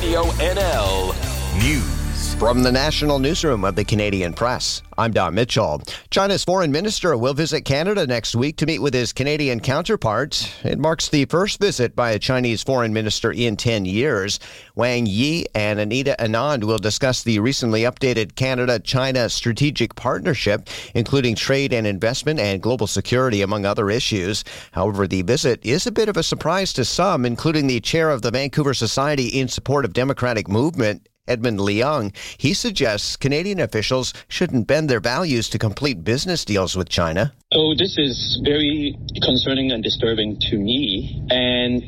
Radio NL News. From the National Newsroom of the Canadian Press, I'm Don Mitchell. China's foreign minister will visit Canada next week to meet with his Canadian counterpart. It marks the first visit by a Chinese foreign minister in 10 years. Wang Yi and Anita Anand will discuss the recently updated Canada-China strategic partnership, including trade and investment and global security, among other issues. However, the visit is a bit of a surprise to some, including the chair of the Vancouver Society in Support of Democratic Movement, Edmund Leung. He suggests Canadian officials shouldn't bend their values to complete business deals with China. Oh, this is very concerning and disturbing to me. And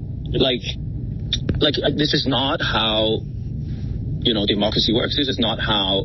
this is not how, democracy works. This is not how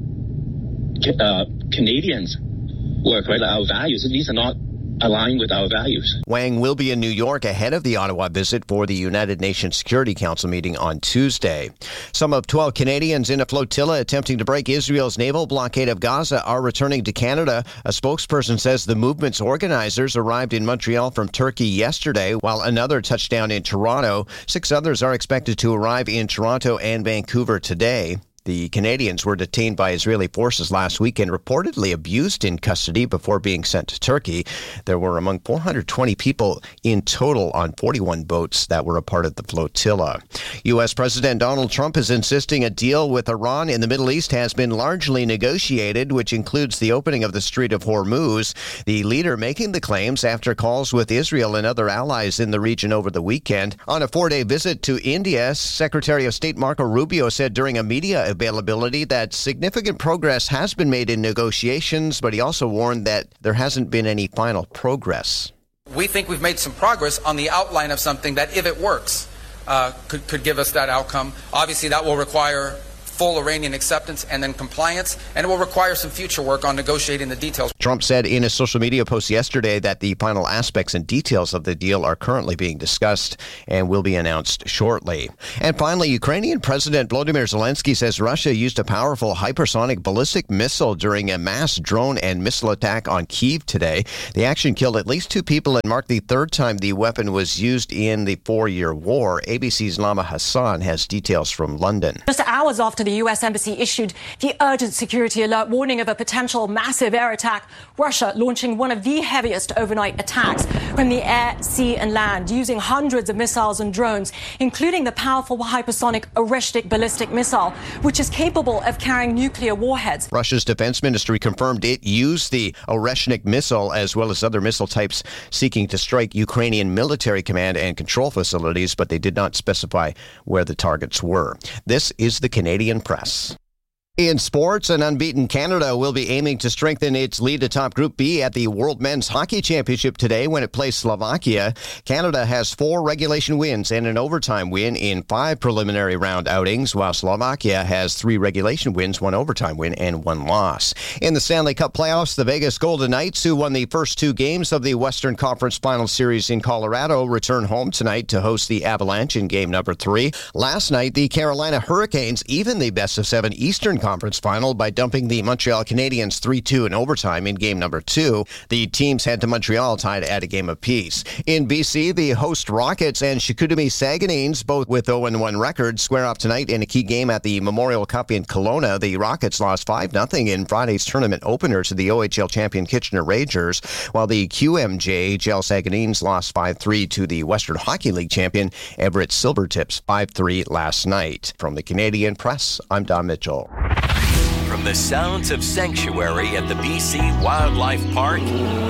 Canadians work, right? Our values. These are not aligned with our values. Wang will be in New York ahead of the Ottawa visit for the United Nations Security Council meeting on Tuesday. Some of 12 Canadians in a flotilla attempting to break Israel's naval blockade of Gaza are returning to Canada. A spokesperson says the movement's organizers arrived in Montreal from Turkey yesterday, while another touched down in Toronto. 6 others are expected to arrive in Toronto and Vancouver today. The Canadians were detained by Israeli forces last week and reportedly abused in custody before being sent to Turkey. There were among 420 people in total on 41 boats that were a part of the flotilla. U.S. President Donald Trump is insisting a deal with Iran in the Middle East has been largely negotiated, which includes the opening of the Strait of Hormuz. The leader making the claims after calls with Israel and other allies in the region over the weekend. On a 4-day visit to India, Secretary of State Marco Rubio said during a media availability that significant progress has been made in negotiations, but he also warned that there hasn't been any final progress. We think we've made some progress on the outline of something that, if it works, could give us that outcome. Obviously, that will require full Iranian acceptance and then compliance, and it will require some future work on negotiating the details. Trump said in a social media post yesterday that the final aspects and details of the deal are currently being discussed and will be announced shortly. And finally, Ukrainian President Volodymyr Zelensky says Russia used a powerful hypersonic ballistic missile during a mass drone and missile attack on Kyiv today. The action killed at least 2 people and marked the 3rd time the weapon was used in the 4-year war. ABC's Lama Hassan has details from London. Just hours after the U.S. Embassy issued the urgent security alert warning of a potential massive air attack, Russia launching one of the heaviest overnight attacks from the air, sea and land, using hundreds of missiles and drones, including the powerful hypersonic Oreshnik ballistic missile, which is capable of carrying nuclear warheads. Russia's defense ministry confirmed it used the Oreshnik missile as well as other missile types seeking to strike Ukrainian military command and control facilities, but they did not specify where the targets were. This is the Canadian Press. In sports, an unbeaten Canada will be aiming to strengthen its lead atop Group B at the World Men's Hockey Championship today when it plays Slovakia. Canada has 4 regulation wins and an overtime win in 5 preliminary round outings, while Slovakia has 3 regulation wins, 1 overtime win, and 1 loss. In the Stanley Cup playoffs, the Vegas Golden Knights, who won the first 2 games of the Western Conference Final Series in Colorado, return home tonight to host the Avalanche in game number 3. Last night, the Carolina Hurricanes evened the best-of-7 Eastern Conference Final by dumping the Montreal Canadiens 3-2 in overtime in game number 2. The teams head to Montreal tied at a game apiece. In BC, the host Rockets and Chicoutimi Saguenayens, both with 0-1 records, square off tonight in a key game at the Memorial Cup in Kelowna. The Rockets lost 5-0 in Friday's tournament opener to the OHL champion Kitchener Rangers, while the QMJHL Saguenayens lost 5-3 to the Western Hockey League champion Everett Silvertips 5-3 last night. From the Canadian Press, I'm Don Mitchell. From the sounds of sanctuary at the BC Wildlife Park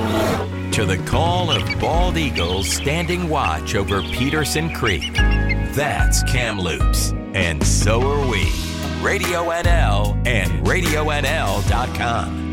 to the call of bald eagles standing watch over Peterson Creek, that's Kamloops, and so are we. Radio NL and RadioNL.com.